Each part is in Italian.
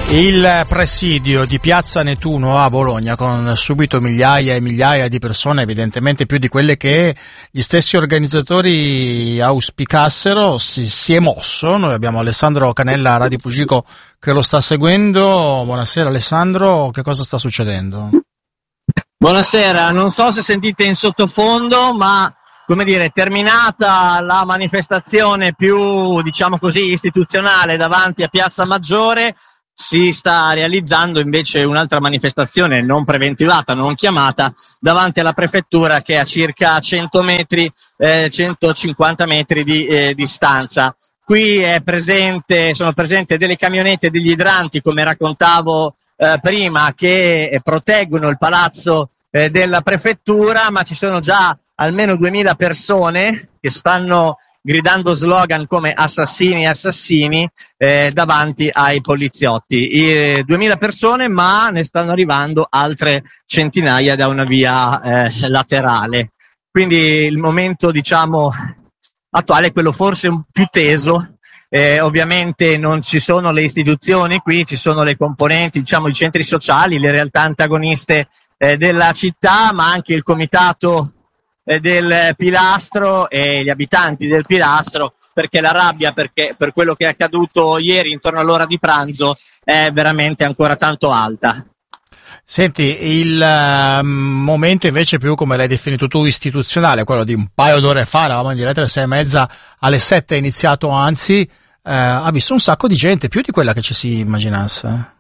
Il presidio di Piazza Nettuno a Bologna, con subito migliaia e migliaia di persone, evidentemente più di quelle che gli stessi organizzatori auspicassero, si è mosso. Noi abbiamo Alessandro Canella a Radio Fugico che lo sta seguendo. Buonasera Alessandro, che cosa sta succedendo? Buonasera, non so se sentite in sottofondo, ma terminata la manifestazione più, diciamo così, istituzionale davanti a Piazza Maggiore, si sta realizzando invece un'altra manifestazione non preventivata, non chiamata, davanti alla prefettura, che è a circa 100 metri, 150 metri di distanza. Qui sono presenti delle camionette degli idranti, come raccontavo prima, che proteggono il palazzo della prefettura, ma ci sono già almeno 2000 persone che stanno gridando slogan come assassini, assassini, davanti ai poliziotti. 2000 persone, ma ne stanno arrivando altre centinaia da una via laterale. Quindi il momento, diciamo, attuale è quello forse più teso. Ovviamente non ci sono le istituzioni qui, ci sono le componenti, diciamo, i centri sociali, le realtà antagoniste della città, ma anche il comitato del Pilastro e gli abitanti del Pilastro, perché la rabbia per quello che è accaduto ieri intorno all'ora di pranzo è veramente ancora tanto alta. Senti, il momento invece più, come l'hai definito tu, istituzionale, quello di un paio d'ore fa, eravamo in diretta alle 6:30, alle 7 è iniziato, anzi, ha visto un sacco di gente, più di quella che ci si immaginasse.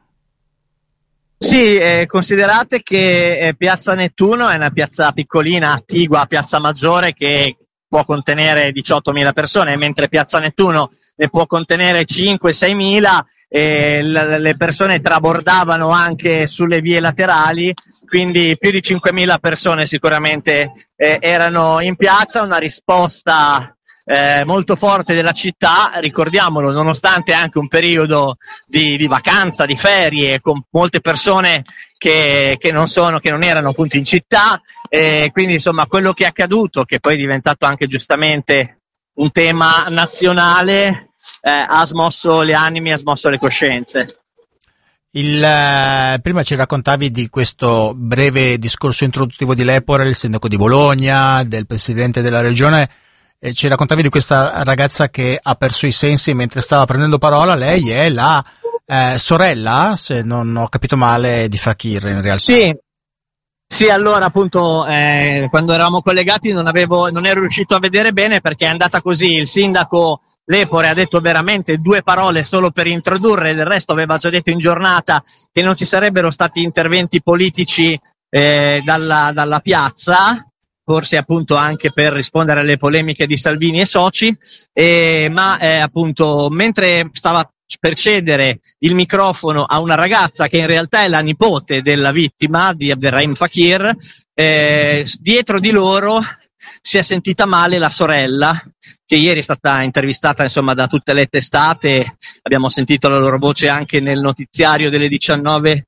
Sì, considerate che Piazza Nettuno è una piazza piccolina, attigua a Piazza Maggiore, che può contenere 18.000 persone, mentre Piazza Nettuno ne può contenere 5-6.000, e le persone trabordavano anche sulle vie laterali, quindi più di 5.000 persone sicuramente erano in piazza. Una risposta molto forte della città, ricordiamolo, nonostante anche un periodo di vacanza, di ferie, con molte persone che non erano appunto in città, quindi insomma quello che è accaduto, che poi è diventato anche giustamente un tema nazionale, ha smosso le anime, ha smosso le coscienze. Prima ci raccontavi di questo breve discorso introduttivo di Lepore, il sindaco di Bologna, del presidente della regione. Ci raccontavi di questa ragazza che ha perso i sensi mentre stava prendendo parola. Lei è la sorella, se non ho capito male, di Fakir in realtà. Sì, allora appunto quando eravamo collegati non ero riuscito a vedere bene, perché è andata così. Il sindaco Lepore ha detto veramente 2 parole solo per introdurre, del resto aveva già detto in giornata che non ci sarebbero stati interventi politici dalla piazza, forse appunto anche per rispondere alle polemiche di Salvini e soci, ma appunto mentre stava per cedere il microfono a una ragazza che in realtà è la nipote della vittima di Abderrahim Fakir, dietro di loro si è sentita male la sorella, che ieri è stata intervistata insomma da tutte le testate, abbiamo sentito la loro voce anche nel notiziario delle 19,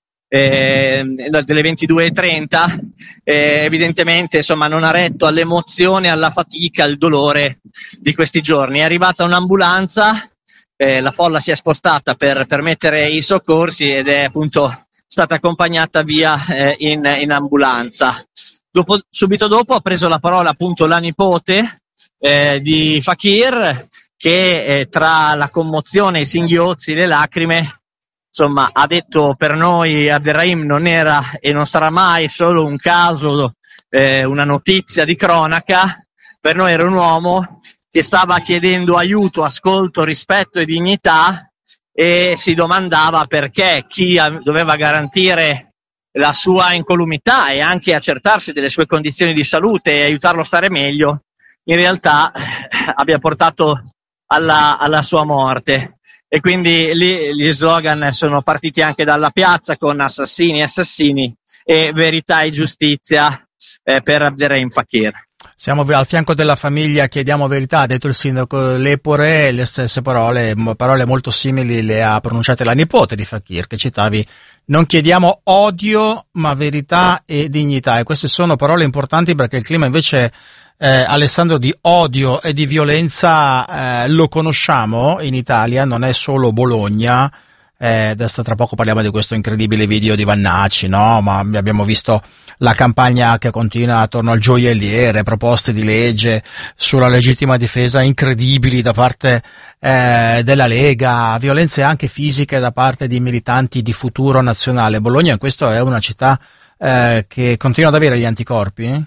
delle 22:30, evidentemente insomma non ha retto all'emozione, alla fatica, al dolore di questi giorni. È arrivata un'ambulanza, la folla si è spostata per permettere i soccorsi ed è appunto stata accompagnata via in ambulanza. Subito dopo ha preso la parola appunto la nipote di Fakir, che tra la commozione, i singhiozzi, le lacrime, insomma, ha detto: per noi Abderrahim non era e non sarà mai solo un caso, una notizia di cronaca, per noi era un uomo che stava chiedendo aiuto, ascolto, rispetto e dignità, e si domandava perché chi doveva garantire la sua incolumità e anche accertarsi delle sue condizioni di salute e aiutarlo a stare meglio, in realtà abbia portato alla sua morte. E quindi lì gli slogan sono partiti anche dalla piazza, con assassini, assassini e verità e giustizia per Abderrahim Fakir. Siamo al fianco della famiglia, chiediamo verità, ha detto il sindaco Lepore. Le stesse parole molto simili le ha pronunciate la nipote di Fakir, che citavi: non chiediamo odio ma verità e dignità. E queste sono parole importanti, perché il clima invece, Alessandro, di odio e di violenza lo conosciamo in Italia, non è solo Bologna. adesso tra poco parliamo di questo incredibile video di Vannacci, no? Ma abbiamo visto la campagna che continua attorno al gioielliere, proposte di legge sulla legittima difesa incredibili da parte della Lega, violenze anche fisiche da parte di militanti di Futuro Nazionale. Bologna in questo è una città che continua ad avere gli anticorpi?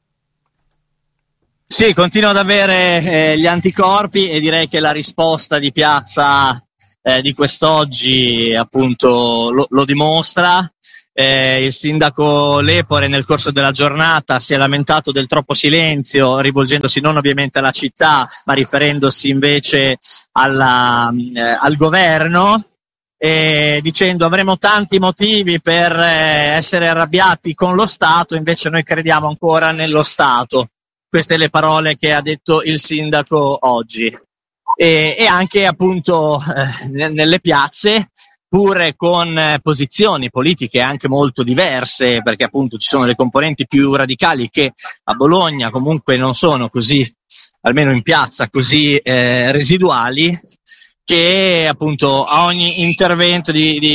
Sì, continua ad avere gli anticorpi, e direi che la risposta di piazza di quest'oggi appunto lo dimostra. Il sindaco Lepore nel corso della giornata si è lamentato del troppo silenzio, rivolgendosi non ovviamente alla città, ma riferendosi invece al governo, dicendo: avremo tanti motivi per essere arrabbiati con lo Stato, invece noi crediamo ancora nello Stato. Queste le parole che ha detto il sindaco oggi. E anche appunto nelle piazze, pure con posizioni politiche anche molto diverse, perché appunto ci sono le componenti più radicali che a Bologna comunque non sono così, almeno in piazza, così residuali, che appunto a ogni intervento,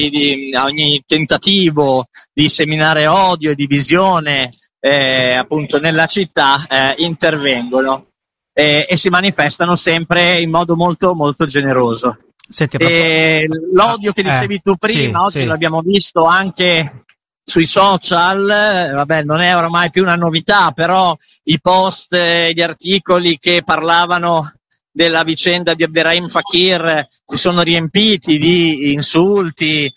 a ogni tentativo di seminare odio e divisione appunto nella città intervengono e si manifestano sempre in modo molto molto generoso. Senti, l'odio che dicevi tu prima, oggi l'abbiamo visto anche sui social, vabbè, non è oramai più una novità, però i post, gli articoli che parlavano della vicenda di Abderrahim Fakir si sono riempiti di insulti,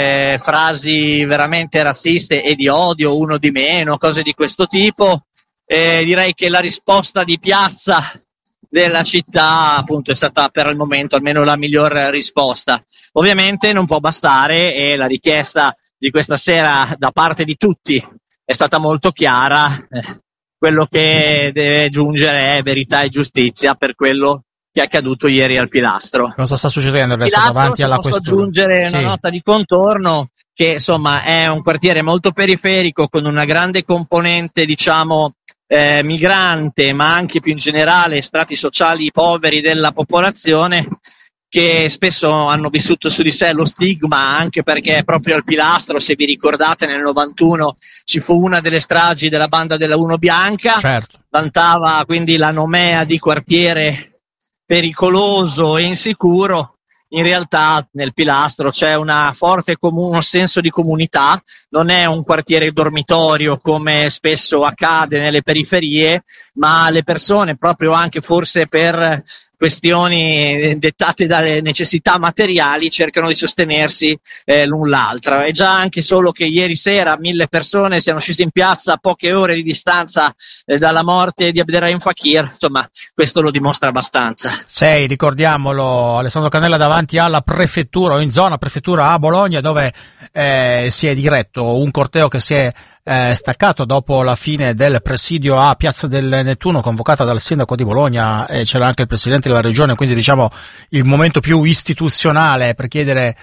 frasi veramente razziste e di odio, uno di meno, cose di questo tipo. Direi che la risposta di piazza della città appunto è stata per il momento almeno la miglior risposta. Ovviamente non può bastare, e la richiesta di questa sera da parte di tutti è stata molto chiara. Quello che deve giungere è verità e giustizia per quello che è accaduto ieri al Pilastro. Cosa sta succedendo adesso davanti alla questura? Posso aggiungere una nota di contorno, che insomma è un quartiere molto periferico con una grande componente, diciamo, migrante, ma anche più in generale strati sociali poveri della popolazione, che spesso hanno vissuto su di sé lo stigma, anche perché proprio al Pilastro, se vi ricordate, nel 91 ci fu una delle stragi della banda della Uno Bianca, certo. Vantava quindi la nomea di quartiere pericoloso e insicuro. In realtà nel Pilastro c'è una forte un senso di comunità, non è un quartiere dormitorio come spesso accade nelle periferie, ma le persone, proprio anche forse per questioni dettate dalle necessità materiali, cercano di sostenersi l'un l'altro. E già anche solo che ieri sera 1000 persone siano scese in piazza a poche ore di distanza dalla morte di Abderrahim Fakir, insomma questo lo dimostra abbastanza. Sei, ricordiamolo, Alessandro Cannella davanti alla prefettura, o in zona prefettura a Bologna, dove si è diretto un corteo che si è staccato dopo la fine del presidio a Piazza del Nettuno, convocata dal sindaco di Bologna, e c'era anche il presidente della regione, quindi diciamo il momento più istituzionale per chiedere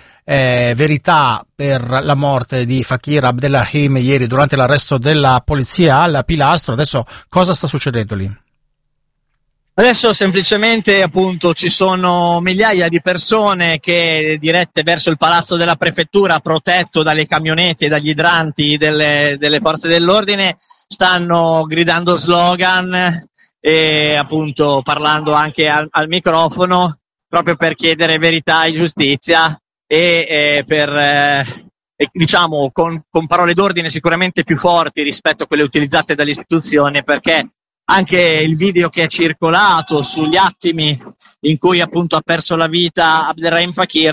verità per la morte di Fakir Abderrahim ieri durante l'arresto della polizia al Pilastro. Adesso cosa sta succedendo lì? Adesso semplicemente appunto ci sono migliaia di persone che, dirette verso il palazzo della prefettura, protetto dalle camionette e dagli idranti delle forze dell'ordine, stanno gridando slogan e appunto parlando anche al microfono, proprio per chiedere verità e giustizia e diciamo con parole d'ordine sicuramente più forti rispetto a quelle utilizzate dalle istituzioni, perché anche il video che è circolato sugli attimi in cui appunto ha perso la vita Abderrahim Fakir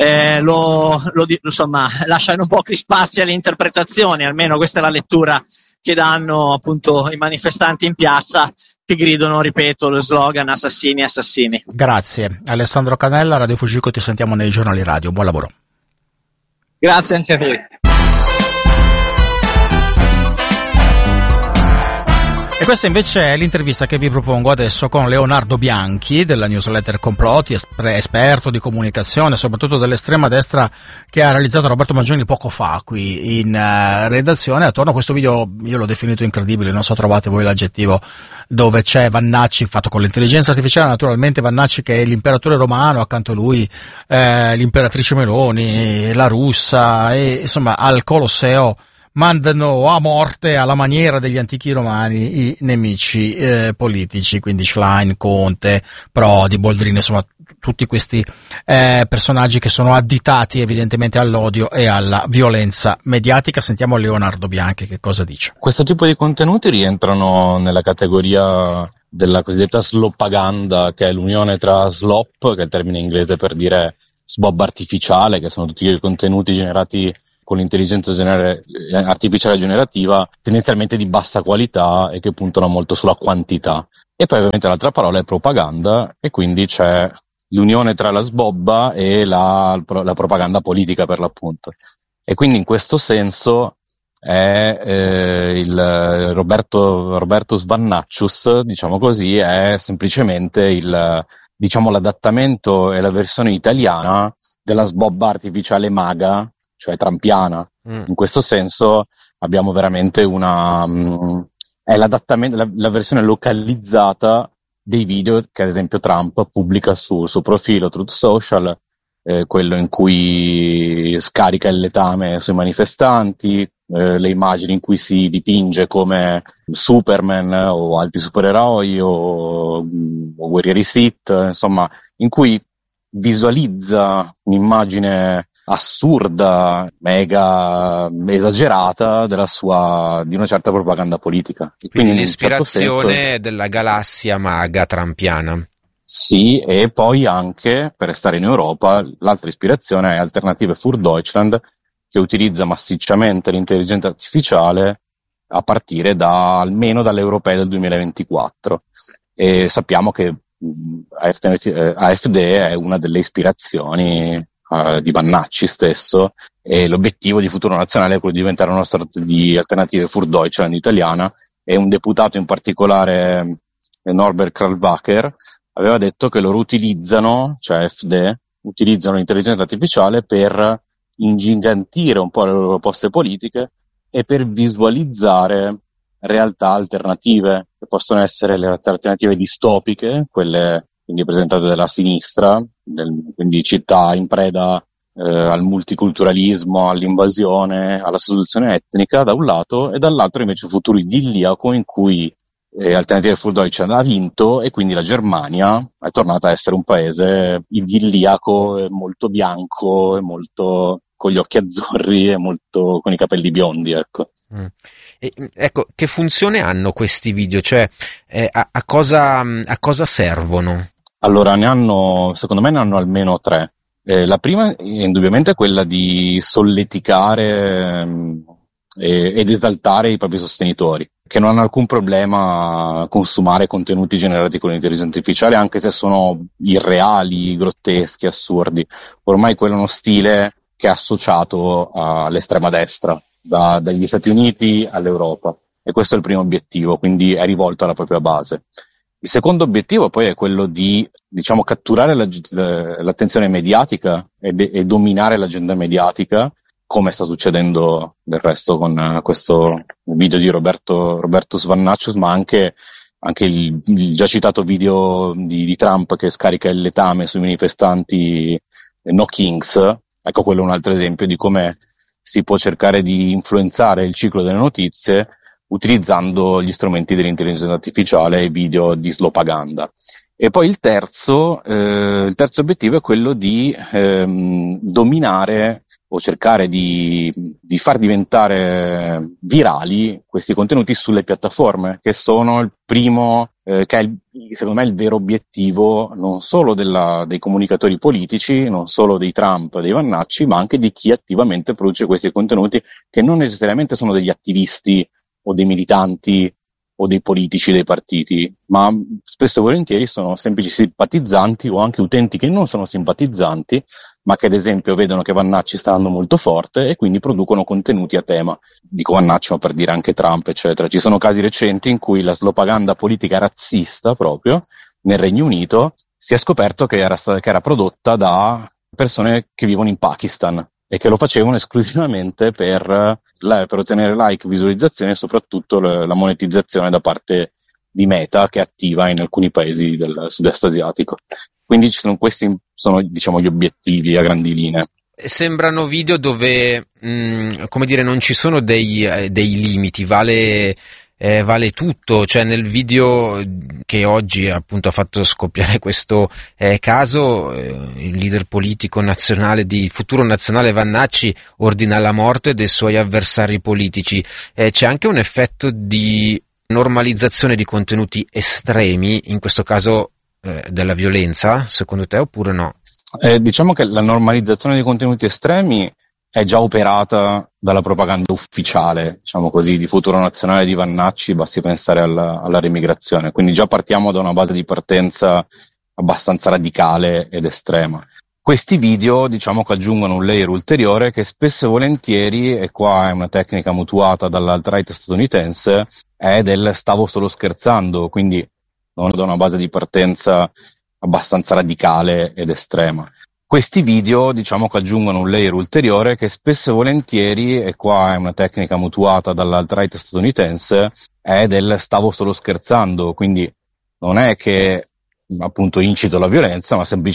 insomma lasciano pochi spazi alle interpretazioni, almeno questa è la lettura che danno appunto i manifestanti in piazza, che gridano, ripeto, lo slogan assassini, assassini. Grazie Alessandro Cannella, Radio Fujiko, ti sentiamo nei giornali radio, buon lavoro. Grazie anche a voi. E questa invece è l'intervista che vi propongo adesso con Leonardo Bianchi della newsletter Complotti, esperto di comunicazione, soprattutto dell'estrema destra, che ha realizzato Roberto Maggioni poco fa qui in redazione. Attorno a questo video, io l'ho definito incredibile, non so trovate voi l'aggettivo, dove c'è Vannacci, fatto con l'intelligenza artificiale naturalmente, Vannacci che è l'imperatore romano, accanto a lui l'imperatrice Meloni, la russa, e insomma al Colosseo mandano a morte alla maniera degli antichi romani i nemici politici, quindi Schlein, Conte, Prodi, Boldrini, insomma tutti questi personaggi che sono additati evidentemente all'odio e alla violenza mediatica. Sentiamo Leonardo Bianchi che cosa dice. Questo tipo di contenuti rientrano nella categoria della cosiddetta sloppaganda, che è l'unione tra slop, che è il termine inglese per dire sbob artificiale, che sono tutti i contenuti generati con l'intelligenza artificiale generativa, tendenzialmente di bassa qualità e che puntano molto sulla quantità. E poi ovviamente l'altra parola è propaganda, e quindi c'è l'unione tra la sbobba e la propaganda politica, per l'appunto. E quindi in questo senso è il Robertus Vannaccius, diciamo così, è semplicemente l'adattamento e la versione italiana della sbobba artificiale maga, cioè trampiana. In questo senso abbiamo veramente è l'adattamento, la versione localizzata dei video che ad esempio Trump pubblica sul suo profilo Truth Social, quello in cui scarica il letame sui manifestanti, le immagini in cui si dipinge come Superman o altri supereroi o guerrieri Sith, insomma, in cui visualizza un'immagine assurda, mega esagerata di una certa propaganda politica. Quindi l'ispirazione certo senso, della galassia maga trampiana. Sì, e poi anche, per restare in Europa, l'altra ispirazione è Alternative für Deutschland, che utilizza massicciamente l'intelligenza artificiale a partire almeno dalle europee del 2024. E sappiamo che AfD è una delle ispirazioni di Vannacci stesso, e l'obiettivo di Futuro Nazionale è quello di diventare una sorta di Alternative für Deutschland italiana, e un deputato in particolare, Norbert Kralvacher, aveva detto che loro utilizzano, cioè AfD, utilizzano l'intelligenza artificiale per ingigantire un po' le loro proposte politiche e per visualizzare realtà alternative, che possono essere le alternative distopiche, quelle quindi presentate dalla sinistra, quindi città in preda al multiculturalismo, all'invasione, alla soluzione etnica da un lato, e dall'altro invece un futuro idilliaco in cui Alternative für Deutschland ha vinto, e quindi la Germania è tornata a essere un paese idilliaco e molto bianco e molto con gli occhi azzurri e molto con i capelli biondi, ecco. Ecco, che funzione hanno questi video? Cioè, a cosa servono? Allora, secondo me ne hanno almeno tre. La prima indubbiamente è quella di solleticare ed esaltare i propri sostenitori, che non hanno alcun problema a consumare contenuti generati con l'intelligenza artificiale, anche se sono irreali, grotteschi, assurdi. Ormai quello è uno stile che è associato all'estrema destra, dagli Stati Uniti all'Europa, e questo è il primo obiettivo, quindi è rivolto alla propria base. Il secondo obiettivo poi è quello di, diciamo, catturare l'attenzione mediatica e dominare l'agenda mediatica, come sta succedendo del resto con questo video di Robertus Vannaccius, ma anche il già citato video di Trump che scarica il letame sui manifestanti No Kings. Ecco, quello è un altro esempio di come si può cercare di influenzare il ciclo delle notizie utilizzando gli strumenti dell'intelligenza artificiale e video di slopaganda. E poi il terzo obiettivo è quello di dominare o cercare di far diventare virali questi contenuti sulle piattaforme, che sono il primo, che è secondo me il vero obiettivo non solo dei comunicatori politici, non solo dei Trump, dei Vannacci, ma anche di chi attivamente produce questi contenuti, che non necessariamente sono degli attivisti o dei militanti o dei politici dei partiti, ma spesso e volentieri sono semplici simpatizzanti o anche utenti che non sono simpatizzanti, ma che ad esempio vedono che Vannacci sta andando molto forte e quindi producono contenuti a tema. Dico Vannacci, ma per dire anche Trump, eccetera. Ci sono casi recenti in cui la propaganda politica razzista proprio nel Regno Unito si è scoperto che era prodotta da persone che vivono in Pakistan e che lo facevano esclusivamente per ottenere like, visualizzazioni e soprattutto la monetizzazione da parte di Meta, che è attiva in alcuni paesi del sud-est asiatico. Quindi questi sono, diciamo, gli obiettivi a grandi linee. Sembrano video dove, come dire, non ci sono dei limiti, vale tutto. Cioè, nel video che oggi appunto ha fatto scoppiare questo caso, il leader politico nazionale di Futuro Nazionale Vannacci ordina la morte dei suoi avversari politici. C'è anche un effetto di normalizzazione di contenuti estremi, in questo caso della violenza, secondo te, oppure no? Diciamo che la normalizzazione dei contenuti estremi è già operata dalla propaganda ufficiale, diciamo così, di Futuro Nazionale di Vannacci, basti pensare alla remigrazione. Quindi già partiamo da una base di partenza abbastanza radicale ed estrema. Questi video, diciamo, che aggiungono un layer ulteriore che spesso e volentieri, e qua è una tecnica mutuata dall'alt-right statunitense, è del stavo solo scherzando, quindi non da una base di partenza abbastanza radicale ed estrema. Questi video, diciamo, che aggiungono un layer ulteriore che spesso e volentieri, e qua è una tecnica mutuata dall'alt-right statunitense, è del stavo solo scherzando, quindi non è che appunto incito la violenza, ma semplicemente